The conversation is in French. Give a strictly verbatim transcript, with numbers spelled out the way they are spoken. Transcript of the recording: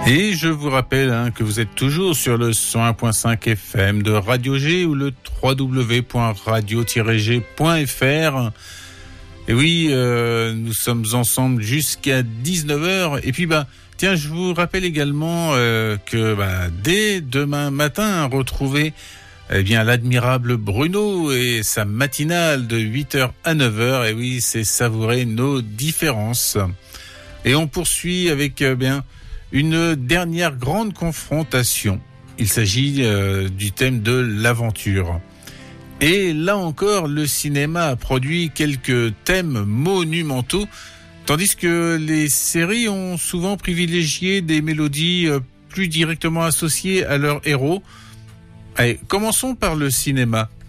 Et je vous rappelle hein, que vous êtes toujours sur le cent un virgule cinq F M de Radio G ou le w w w point radio tiret g point f r. Et oui, euh, nous sommes ensemble jusqu'à dix-neuf heures. Et puis, bah, tiens, je vous rappelle également euh, que bah, dès demain matin, retrouvez eh bien l'admirable Bruno et sa matinale de huit heures à neuf heures. Et oui, c'est savourer nos différences. Et on poursuit avec euh, bien une dernière grande confrontation. Il s'agit euh, du thème de l'aventure. Et là encore, le cinéma a produit quelques thèmes monumentaux, tandis que les séries ont souvent privilégié des mélodies plus directement associées à leurs héros. Allez, commençons par le cinéma.